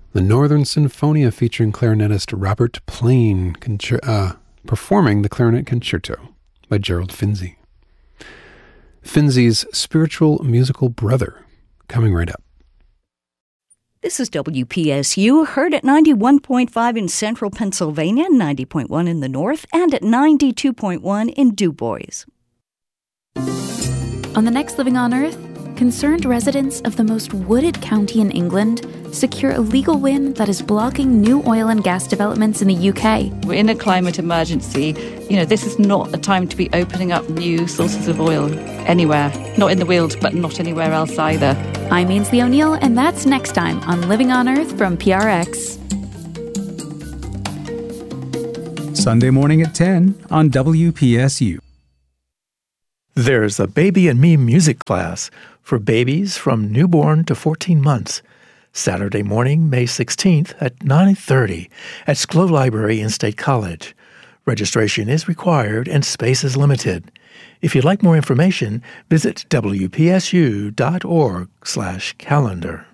The Northern Sinfonia featuring clarinetist Robert Plain performing the Clarinet Concerto by Gerald Finzi. Finzi's spiritual musical brother, coming right up. This is WPSU, heard at 91.5 in central Pennsylvania, 90.1 in the north, and at 92.1 in Du Bois. On the next Living on Earth, concerned residents of the most wooded county in England secure a legal win that is blocking new oil and gas developments in the UK. We're in a climate emergency. This is not a time to be opening up new sources of oil anywhere. Not in the Weald, but not anywhere else either. I'm Ainsley O'Neill, and that's next time on Living on Earth from PRX. Sunday morning at 10 on WPSU. There's a Baby and Me music class for babies from newborn to 14 months. Saturday morning, May 16th at 9:30 at Sklo Library in State College. Registration is required and space is limited. If you'd like more information, visit wpsu.org/calendar.